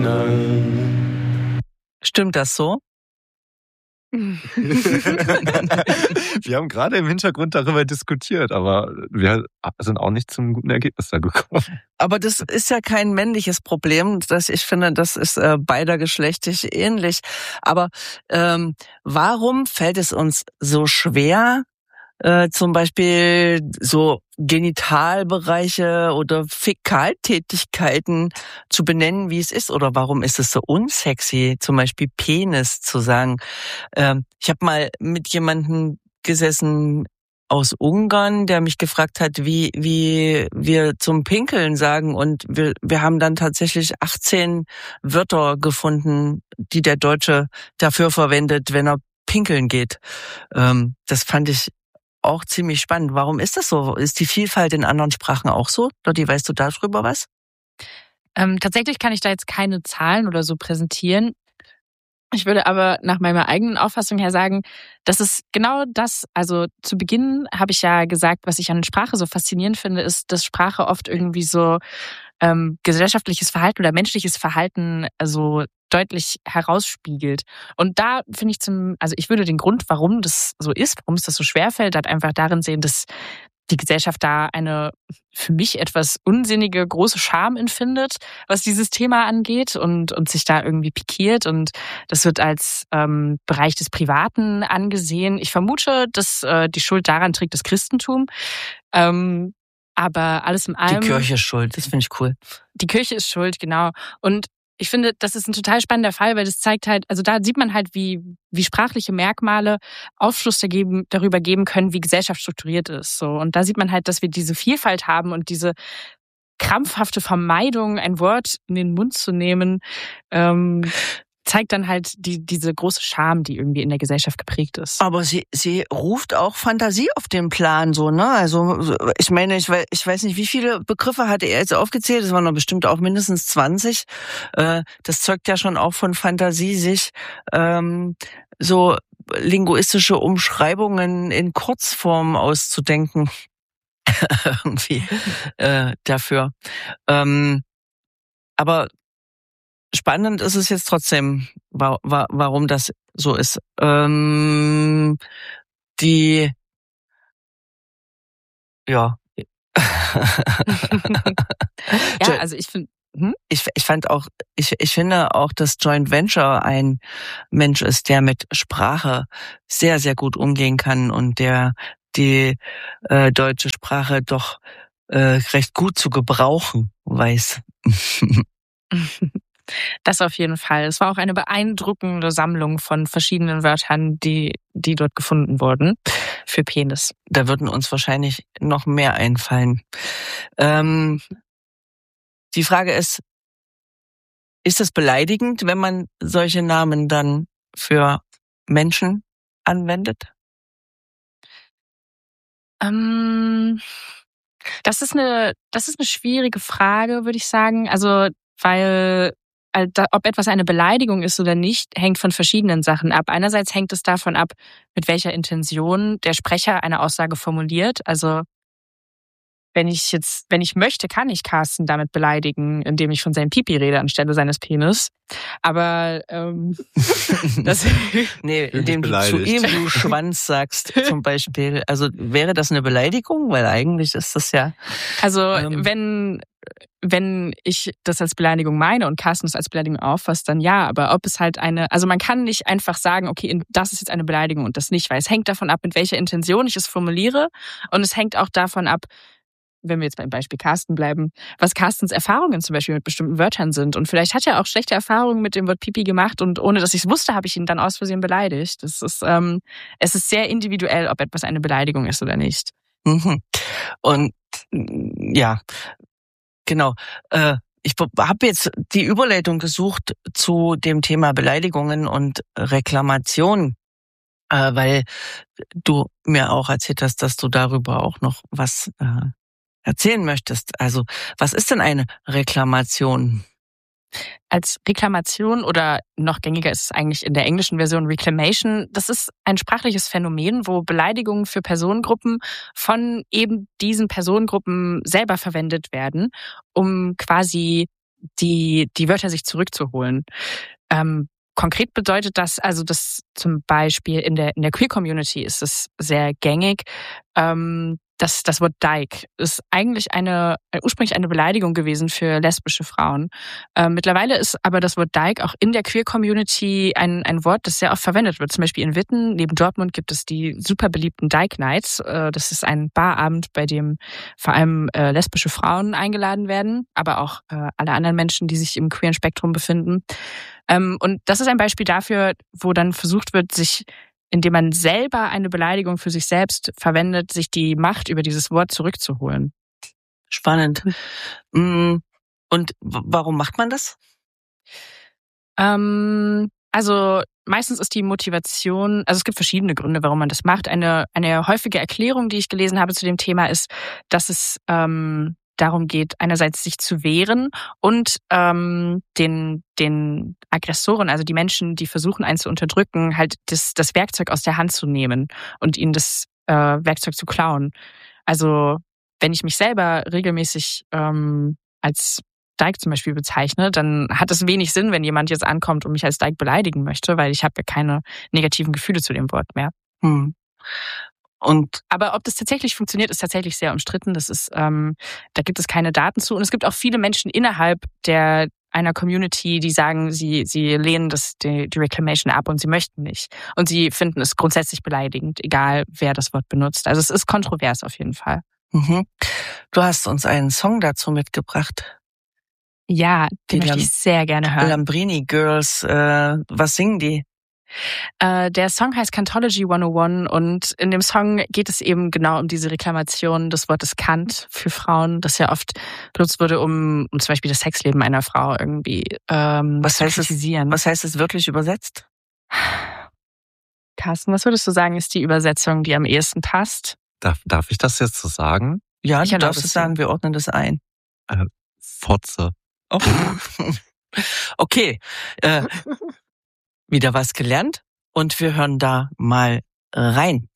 Stimmt das so? Wir haben gerade im Hintergrund darüber diskutiert, aber wir sind auch nicht zum guten Ergebnis da gekommen. Aber das ist ja kein männliches Problem. Ich finde, das ist beidergeschlechtlich ähnlich. Aber warum fällt es uns so schwer, zum Beispiel so Genitalbereiche oder Fäkaltätigkeiten zu benennen, wie es ist? Oder warum ist es so unsexy, zum Beispiel Penis zu sagen? Ich habe mal mit jemandem gesessen aus Ungarn, der mich gefragt hat, wie wir zum Pinkeln sagen. Und wir haben dann tatsächlich 18 Wörter gefunden, die der Deutsche dafür verwendet, wenn er pinkeln geht. Das fand ich auch ziemlich spannend. Warum ist das so? Ist die Vielfalt in anderen Sprachen auch so? Dotti, weißt du darüber was? Tatsächlich kann ich da jetzt keine Zahlen oder so präsentieren. Ich würde aber nach meiner eigenen Auffassung her sagen, dass es genau das, also zu Beginn habe ich ja gesagt, was ich an Sprache so faszinierend finde, ist, dass Sprache oft irgendwie so gesellschaftliches Verhalten oder menschliches Verhalten also deutlich herausspiegelt. Und da finde ich würde den Grund, warum das so ist, warum es das so schwerfällt, halt einfach darin sehen, dass die Gesellschaft da eine für mich etwas unsinnige große Scham empfindet, was dieses Thema angeht und sich da irgendwie pikiert. Und das wird als Bereich des Privaten angesehen. Ich vermute, dass die Schuld daran trägt das Christentum. Aber alles in allem... Die Kirche ist schuld, das finde ich cool. Die Kirche ist schuld, genau. Und ich finde, das ist ein total spannender Fall, weil das zeigt halt, also da sieht man halt, wie sprachliche Merkmale Aufschluss darüber geben können, wie Gesellschaft strukturiert ist. So. Und da sieht man halt, dass wir diese Vielfalt haben und diese krampfhafte Vermeidung, ein Wort in den Mund zu nehmen, zeigt dann halt diese große Scham, die irgendwie in der Gesellschaft geprägt ist. Aber sie ruft auch Fantasie auf den Plan, so, ne? Also, ich meine, ich weiß nicht, wie viele Begriffe hatte er jetzt aufgezählt? Es waren doch bestimmt auch mindestens 20. Das zeugt ja schon auch von Fantasie, sich so linguistische Umschreibungen in Kurzform auszudenken. Irgendwie dafür. Aber spannend ist es jetzt trotzdem, warum das so ist. Ja. Ja, also ich finde... Ich finde auch, dass Joint Venture ein Mensch ist, der mit Sprache sehr, sehr gut umgehen kann und der die deutsche Sprache doch recht gut zu gebrauchen weiß. Das auf jeden Fall. Es war auch eine beeindruckende Sammlung von verschiedenen Wörtern, die dort gefunden wurden für Penis. Da würden uns wahrscheinlich noch mehr einfallen. Die Frage ist es beleidigend, wenn man solche Namen dann für Menschen anwendet? Das ist eine schwierige Frage, würde ich sagen. Also, weil ob etwas eine Beleidigung ist oder nicht, hängt von verschiedenen Sachen ab. Einerseits hängt es davon ab, mit welcher Intention der Sprecher eine Aussage formuliert. Also, wenn ich möchte, kann ich Carsten damit beleidigen, indem ich von seinem Pipi rede anstelle seines Penis. Aber das nee, indem du zu ihm du Schwanz sagst zum Beispiel. Also wäre das eine Beleidigung? Weil eigentlich ist das ja... Also wenn ich das als Beleidigung meine und Carsten es als Beleidigung auffasst, dann ja. Aber ob es halt also man kann nicht einfach sagen, okay, das ist jetzt eine Beleidigung und das nicht, weil es hängt davon ab, mit welcher Intention ich es formuliere. Und es hängt auch davon ab, wenn wir jetzt beim Beispiel Carsten bleiben, was Carstens Erfahrungen zum Beispiel mit bestimmten Wörtern sind. Und vielleicht hat er auch schlechte Erfahrungen mit dem Wort Pipi gemacht und ohne, dass ich es wusste, habe ich ihn dann aus Versehen beleidigt. Es ist sehr individuell, ob etwas eine Beleidigung ist oder nicht. Mhm. Und ja, genau. Ich habe jetzt die Überleitung gesucht zu dem Thema Beleidigungen und Reklamation, weil du mir auch erzählt hast, dass du darüber auch noch was erzählen möchtest. Also, was ist denn eine Reklamation? Als Reklamation oder noch gängiger ist es eigentlich in der englischen Version Reclamation, das ist ein sprachliches Phänomen, wo Beleidigungen für Personengruppen von eben diesen Personengruppen selber verwendet werden, um quasi die Wörter sich zurückzuholen. Konkret bedeutet das, also dass zum Beispiel in der Queer-Community ist es sehr gängig, das Wort Dyke ist eigentlich ursprünglich eine Beleidigung gewesen für lesbische Frauen. Mittlerweile ist aber das Wort Dyke auch in der Queer-Community ein Wort, das sehr oft verwendet wird. Zum Beispiel in Witten, neben Dortmund, gibt es die super beliebten Dyke Nights. Das ist ein Barabend, bei dem vor allem lesbische Frauen eingeladen werden, aber auch alle anderen Menschen, die sich im queeren Spektrum befinden. Und das ist ein Beispiel dafür, wo dann versucht wird, indem man selber eine Beleidigung für sich selbst verwendet, sich die Macht über dieses Wort zurückzuholen. Spannend. Und warum macht man das? Also meistens ist die Motivation, also es gibt verschiedene Gründe, warum man das macht. Eine häufige Erklärung, die ich gelesen habe zu dem Thema, ist, dass es darum geht, einerseits sich zu wehren und den Aggressoren, also die Menschen, die versuchen, einen zu unterdrücken, halt das Werkzeug aus der Hand zu nehmen und ihnen das Werkzeug zu klauen. Also wenn ich mich selber regelmäßig als Dyke zum Beispiel bezeichne, dann hat es wenig Sinn, wenn jemand jetzt ankommt und mich als Dyke beleidigen möchte, weil ich habe ja keine negativen Gefühle zu dem Wort mehr. Aber ob das tatsächlich funktioniert, ist tatsächlich sehr umstritten. Das ist, da gibt es keine Daten zu. Und es gibt auch viele Menschen innerhalb einer Community, die sagen, sie lehnen die Reclamation ab und sie möchten nicht. Und sie finden es grundsätzlich beleidigend, egal wer das Wort benutzt. Also es ist kontrovers auf jeden Fall. Mhm. Du hast uns einen Song dazu mitgebracht. Ja, den möchte ich sehr gerne hören. Lambrini Girls, was singen die? Der Song heißt Kantology 101 und in dem Song geht es eben genau um diese Reklamation des Wortes Kant für Frauen, das ja oft benutzt wurde, um zum Beispiel das Sexleben einer Frau irgendwie zu kritisieren. Was heißt es wirklich übersetzt? Carsten, was würdest du sagen, ist die Übersetzung, die am ehesten passt? Darf ich das jetzt so sagen? Ja, du darfst es sagen, wir ordnen das ein. Fotze. Oh. Okay. Wieder was gelernt und wir hören da mal rein.